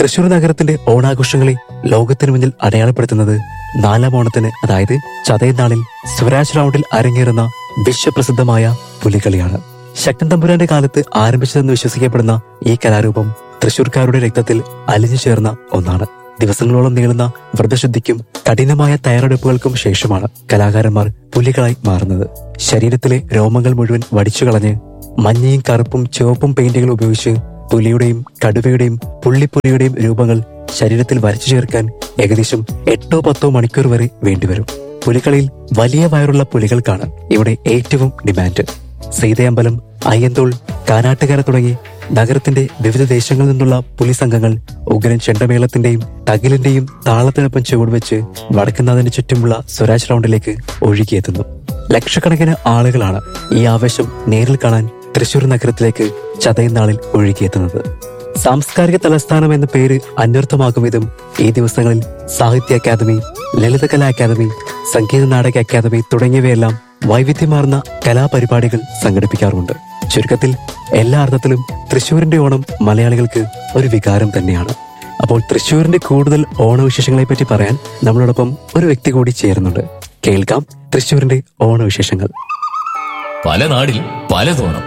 തൃശൂർ നഗരത്തിന്റെ ഓണാഘോഷങ്ങളെ ലോകത്തിനു മുന്നിൽ അടയാളപ്പെടുത്തുന്നത് നാലാം ഓണത്തിന്, അതായത് ചതയനാളിൽ സ്വരാജ് റൗണ്ടിൽ അരങ്ങേറുന്ന വിശ്വപ്രസിദ്ധമായ പുലികളിയാണ്. ശക്തൻ തമ്പുരാന്റെ കാലത്ത് ആരംഭിച്ചതെന്ന് വിശ്വസിക്കപ്പെടുന്ന ഈ കലാരൂപം തൃശൂർക്കാരുടെ രക്തത്തിൽ അലിഞ്ഞു ചേർന്ന ഒന്നാണ്. ദിവസങ്ങളോളം നീളുന്ന വ്രതശുദ്ധിക്കും കഠിനമായ തയ്യാറെടുപ്പുകൾക്കും ശേഷമാണ് കലാകാരന്മാർ പുലികളായി മാറുന്നത്. ശരീരത്തിലെ രോമങ്ങൾ മുഴുവൻ വടിച്ചു കളഞ്ഞ് മഞ്ഞയും കറുപ്പും ചുവപ്പും പെയിന്റുകൾ ഉപയോഗിച്ച് പുലിയുടെയും കടുവയുടെയും പുള്ളിപ്പുലിയുടെയും രൂപങ്ങൾ ശരീരത്തിൽ വരച്ചു ചേർക്കാൻ ഏകദേശം 8-10 മണിക്കൂർ വരെ വേണ്ടിവരും. പുലികളിൽ വലിയ വയറുള്ള പുലികൾക്കാണ് ഇവിടെ ഏറ്റവും ഡിമാൻഡ്. സീതയമ്പലം, അയ്യന്തോൾ, കാനാട്ടുകര തുടങ്ങി നഗരത്തിന്റെ വിവിധ ദേശങ്ങളിൽ നിന്നുള്ള പുലി സംഘങ്ങൾ ഉഗ്രൻ ചെണ്ടമേളത്തിന്റെയും തകിലിന്റെയും താളത്തിനൊപ്പം ചുവടുവെച്ച് വടക്കുന്നാഥിന് ചുറ്റുമുള്ള സ്വരാജ് റൗണ്ടിലേക്ക് ഒഴുകിയെത്തുന്നു. ലക്ഷക്കണക്കിന് ആളുകളാണ് ഈ ആവേശം നേരിൽ കാണാൻ തൃശൂർ നഗരത്തിലേക്ക് ചതയനാളിൽ ഒഴുകിയെത്തുന്നത്. സാംസ്കാരിക തലസ്ഥാനം എന്ന പേര് അന്വർത്ഥമാക്കും വിധം ഈ ദിവസങ്ങളിൽ സാഹിത്യ academy, Lalithakala academy, Sangeetha Nataka academy തുടങ്ങിയവയെല്ലാം വൈവിധ്യമാർന്ന കലാപരിപാടികൾ സംഘടിപ്പിക്കാറുണ്ട്. ചുരുക്കത്തിൽ എല്ലാ അർത്ഥത്തിലും തൃശൂരിന്റെ ഓണം മലയാളികൾക്ക് ഒരു വികാരം തന്നെയാണ്. അപ്പോൾ തൃശൂരിന്റെ കൂടുതൽ ഓണവിശേഷങ്ങളെ പറ്റി പറയാൻ നമ്മളോടൊപ്പം ഒരു വ്യക്തി കൂടി ചേരുന്നുണ്ട്. കേൾക്കാം തൃശൂരിന്റെ ഓണവിശേഷങ്ങൾ. പല നാടിൽ പലതോണം.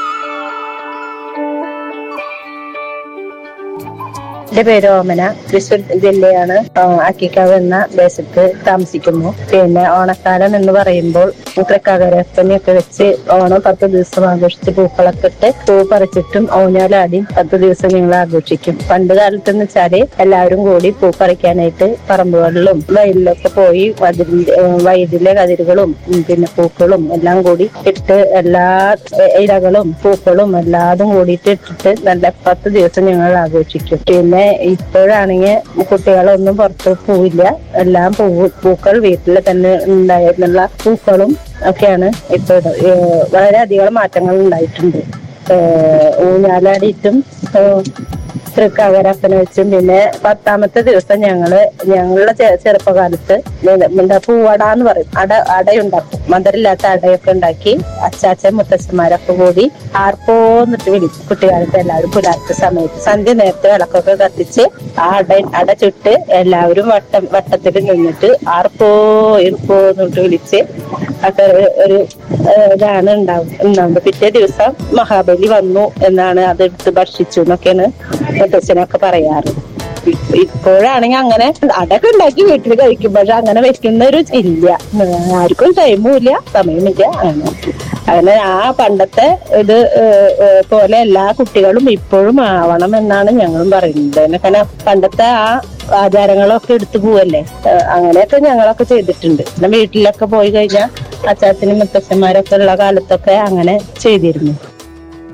എന്റെ പേര് ഓമന. തൃശ്ശൂർ ജില്ലയാണ്. അക്കിക്കാവ് എന്ന ദേശത്ത് താമസിക്കുന്നു. പിന്നെ ഓണക്കാലം എന്ന് പറയുമ്പോൾ തൃക്കാക്കരപ്പനെയൊക്കെ വെച്ച് ഓണം 10 ദിവസം ആഘോഷിച്ച് പൂക്കളൊക്കെ ഇട്ട് പൂ പറിച്ചിട്ടും ഊഞ്ഞാലാടി 10 ദിവസം ഞങ്ങൾ ആഘോഷിക്കും. പണ്ട് കാലത്ത് എന്ന് വെച്ചാല് എല്ലാവരും കൂടി പൂ പറിക്കാനായിട്ട് പറമ്പുകളിലും വയലിലൊക്കെ പോയി വയലിലെ കതിരുകളും പിന്നെ പൂക്കളും എല്ലാം കൂടി ഇട്ട് എല്ലാ ഇലകളും പൂക്കളും എല്ലാതും കൂടിയിട്ട് ഇട്ടിട്ട് നല്ല 10 ദിവസം ഞങ്ങൾ ആഘോഷിക്കും. പിന്നെ ഇപ്പോഴാണെങ്കിൽ കുട്ടികളൊന്നും പുറത്ത് പോവില്ല. എല്ലാം പൂക്കൾ വീട്ടിൽ തന്നെ ഉണ്ടായിരുന്നുള്ള പൂക്കളും ഒക്കെയാണ് ഇപ്പോൾ. വളരെയധികം മാറ്റങ്ങൾ ഉണ്ടായിട്ടുണ്ട്. ഊഞ്ഞാലാടിയിട്ടും തൃക്കാക്കരപ്പനെ വെച്ചും പിന്നെ 10ാമത്തെ ദിവസം ഞങ്ങളുടെ ചെറുപ്പകാലത്ത് പൂവട എന്ന് പറയും. അടയുണ്ടാക്കും. മധുരമില്ലാത്ത അടയൊക്കെ ഉണ്ടാക്കി അച്ചാച്ചൻ മുത്തച്ഛന്മാരൊക്കെ കൂടി ആർപ്പോന്നിട്ട് വിളിക്കും. കുട്ടികാലത്ത് എല്ലാവരും പുലർത്ത സമയത്ത് സന്ധ്യ നേരത്തെ വിളക്കൊക്കെ കത്തിച്ച് ആ അട ചുട്ട് എല്ലാവരും വട്ടത്തിൽ നിന്നിട്ട് ആർപ്പോ ഇർപ്പോന്നിട്ട് വിളിച്ച് ഒക്കെ ഒരു ഇതാണ് ഉണ്ടാവുന്നത്. പിറ്റേ ദിവസം മഹാബലി വന്നു എന്നാണ്, അതെടുത്ത് ഭക്ഷിച്ചു എന്നൊക്കെയാണ് മുത്തച്ഛനൊക്കെ പറയാറ്. ഇപ്പോഴാണെങ്കിൽ അങ്ങനെ അടൊക്കെ ഉണ്ടാക്കി വീട്ടിൽ കഴിക്കും. പക്ഷെ അങ്ങനെ വെക്കുന്നൊരു ഇല്ല, ആർക്കും ടൈമും ഇല്ല, സമയമില്ല. അങ്ങനെ ആ പണ്ടത്തെ ഇത് പോലെ എല്ലാ കുട്ടികളും ഇപ്പോഴും ആവണം എന്നാണ് ഞങ്ങളും പറയുന്നത്. അങ്ങനെ പണ്ടത്തെ ആ ആചാരങ്ങളൊക്കെ എടുത്തു പോവല്ലേ, അങ്ങനെയൊക്കെ ഞങ്ങളൊക്കെ ചെയ്തിട്ടുണ്ട്. പിന്നെ വീട്ടിലൊക്കെ പോയി കഴിഞ്ഞാൽ അച്ചാച്ചനും മുത്തച്ഛന്മാരൊക്കെ ഉള്ള കാലത്തൊക്കെ അങ്ങനെ ചെയ്തിരുന്നു.